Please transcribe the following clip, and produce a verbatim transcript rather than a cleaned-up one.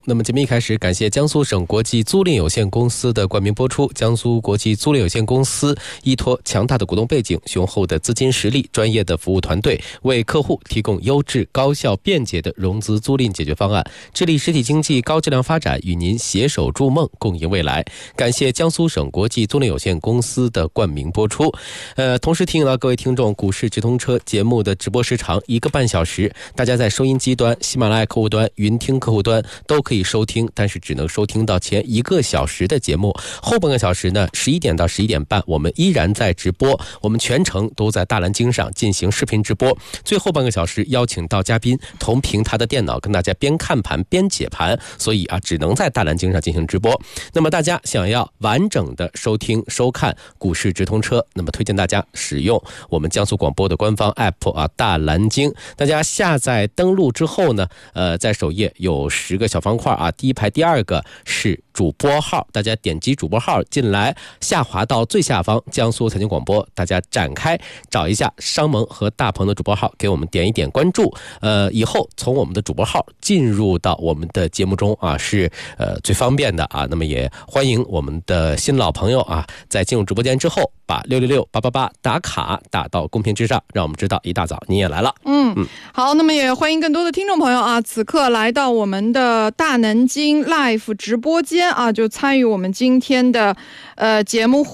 那么节目一开始，感谢江苏省国际租赁有限公司的冠名播出。江苏国际租赁有限公司依托强大的股东背景、雄厚的资金实力、专业的服务团队，为客户提供优质、高效、便捷的融资租赁解决方案，致力实体经济高质量发展，与您携手筑梦，共赢未来。感谢江苏省国际租赁有限公司的冠名播出。呃，同时提醒到各位听众，股市直通车节目的直播时长一个半小时，大家在收音机端、喜马拉雅客户端、云听客户端都可以收听，但是只能收听到前一个小时的节目。后半个小时呢，十一点到十一点半，我们依然在直播，我们全程都在大蓝鲸上进行视频直播。最后半个小时邀请到嘉宾同凭他的电脑跟大家边看盘边解盘，所以啊，只能在大蓝鲸上进行直播。那么大家想要完整的收听收看股市直通车，那么推荐大家使用我们江苏广播的官方 app 啊，大蓝鲸。大家下载登录之后呢，呃，在首页有十个小方块啊，第一排第二个是主播号，大家点击主播号进来，下滑到最下方江苏财经广播，大家展开找一下商盟和大鹏的主播号，给我们点一点关注。呃，以后从我们的主播号进入到我们的节目中啊，是呃最方便的啊。那么也欢迎我们的新老朋友啊，在进入直播间之后，把六六六八八八打卡打到公屏之上，让我们知道一大早你也来了。 嗯嗯，好，那么也欢迎更多的听众朋友啊，此刻来到我们的大南京 Live 直播间啊，就参与我们今天的呃节目。